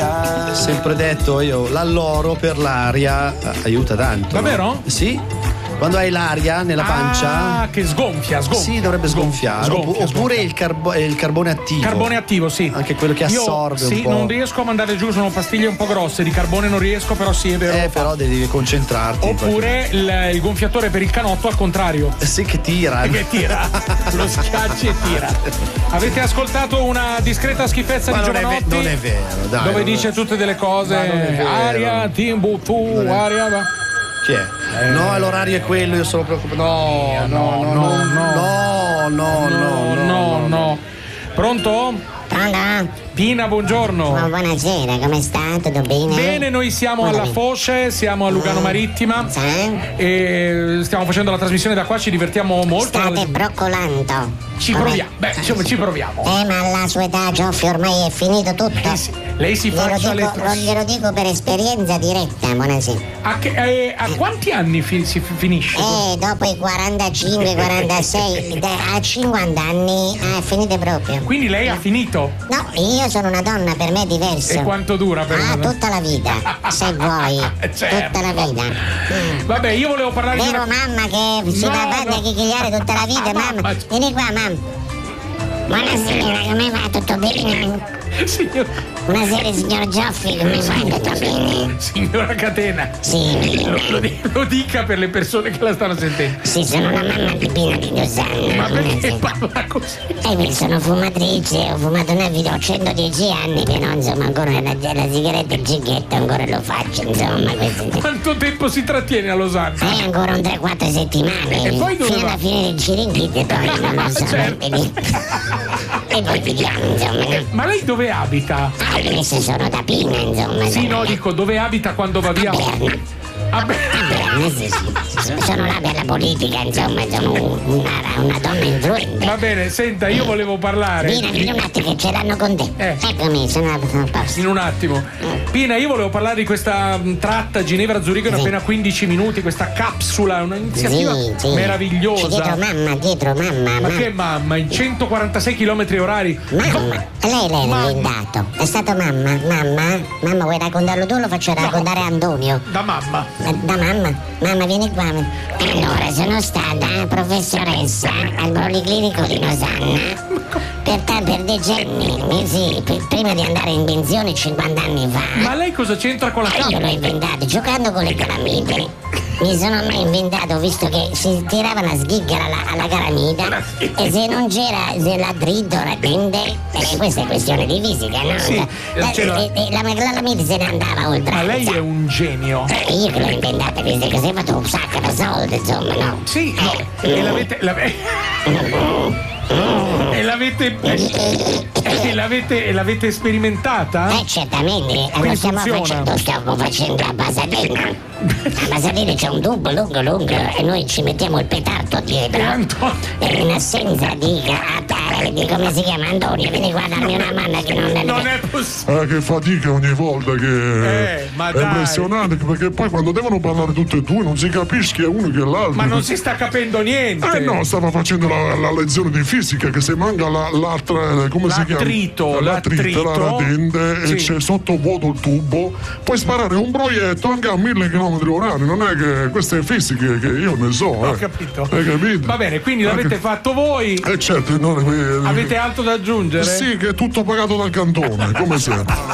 via. Sempre detto io, l'alloro per l'aria aiuta tanto. Davvero? No? Sì. Quando hai l'aria nella pancia. Che sgonfia. Sì, dovrebbe sgonfiare. Oppure il carbone attivo. Carbone attivo, sì. Anche quello che assorbe un po'. Non riesco a mandare giù, sono pastiglie un po' grosse, di carbone non riesco, però sì, è vero. Però devi concentrarti. Oppure il gonfiatore per il canotto al contrario. Sì, che tira. Lo schiacci e tira. Avete ascoltato una discreta schifezza di Giovanotti? Non è vero, dai. Dove dice tutte delle cose. Aria, Timbuktu, aria. Chi è? No, l'orario è quello, io sono preoccupato. No. Pronto? Pina, buongiorno. Buonasera, come sta? Tutto bene? Bene, noi siamo alla Foce, siamo a Lugano Marittima. E stiamo facendo la trasmissione da qua, ci divertiamo molto. State broccolando. Ci proviamo. Beh, insomma, ci proviamo. Ma alla sua età, Gioffi, ormai è finito tutto. Lei si faccia glielo dico per esperienza diretta, buonasera. A quanti anni si finisce? Dopo i 45, 46, a 50 anni finite proprio. Quindi lei ha finito? No, io sono una donna, per me è diverso. E quanto dura per me? Tutta la vita, se vuoi. Certo. Tutta la vita. Vabbè, io volevo parlare di mamma che si va avanti a chiacchierare tutta la vita, mamma. Vieni qua, mamma. Buonasera, come va? Tutto bene? Signor... Buonasera, signor Gioffi, come va? Tutto bene? Signora Catena. Sì, lo dica per le persone che la stanno sentendo. Sì, sono la mamma di Pina di Gosano. Ma perché parla così? Sono fumatrice, ho fumato una vita, ho 110 anni, però insomma ancora la sigaretta e il cicchetto ancora lo faccio, insomma. Quanto tempo si trattiene a Losanna? Ancora un 3-4 settimane. E poi fino alla fine del Ciringhite, poi non lo so. Certo. E poi vediamo, insomma. Ma lei dove abita? Queste sono da Pina, insomma. Sì, no, dico, dove abita quando va via? A Berna, sì. Sono là per la politica, insomma, sono una donna influente. Va bene, senta, io volevo parlare. Pina, un attimo che ce l'hanno con te. Eccomi, sono a posto. In un attimo. Pina, io volevo parlare di questa tratta Ginevra-Zurigo in appena 15 minuti, questa capsula, un'iniziativa meravigliosa. Dietro, mamma. Ma che mamma? In 146 km/h. Mamma, lei l'ha inventato. È stato mamma. Mamma, vuoi raccontarlo tu o lo faccio raccontare a Antonio? Da mamma. Da mamma? Mamma, vieni qua. Allora, sono stata professoressa al Policlinico di Losanna per decenni, sì, prima di andare in pensione 50 anni fa. Ma lei cosa c'entra con la capsula? Io l'ho inventato giocando con le calamite. Mi sono mai inventato, visto che si tirava una sghigara alla calamita e se non c'era la dritto, la tende, questa è questione di fisica, no? Sì, la calamita se ne andava oltre. Ma lei è un genio. Io che l'ho inventata queste cose, ho fatto un sacco di soldi, insomma, no? Sì, e l'avete sperimentata? Certamente, lo stiamo facendo a Pasadena. A Pasadena c'è un tubo lungo e noi ci mettiamo il petardo dietro. E in assenza di come si chiama Antonio, vieni qua a darmi una mano che non è possibile. Che fatica ogni volta che ma è impressionante, perché poi quando devono parlare tutte e due non si capisce chi è uno che è l'altro. Ma non si sta capendo niente. No, stava facendo la lezione di fisica, che se manca come si chiama? L'attrito, la radente, e c'è sottovuoto il tubo, puoi sparare un proietto anche a 1000 km/h. Non è che queste è fisiche che io ne so. Ho capito. Hai capito? Va bene, quindi l'avete fatto voi. Certo, avete altro da aggiungere? Sì, che è tutto pagato dal cantone, come sempre.